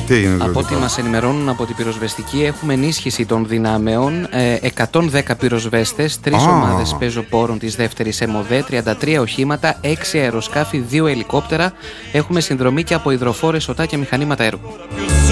Τι είναι από ό,τι μας ενημερώνουν από την πυροσβεστική, έχουμε ενίσχυση των δυνάμεων. 110 πυροσβέστες, 3 ομάδες πεζοπόρων της δεύτερης ΕΜΟΔΕ, 33 οχήματα, 6 αεροσκάφη, 2 ελικόπτερα. Έχουμε συνδρομή και από υδροφόρες ΟΤΑ και μηχανήματα έργου.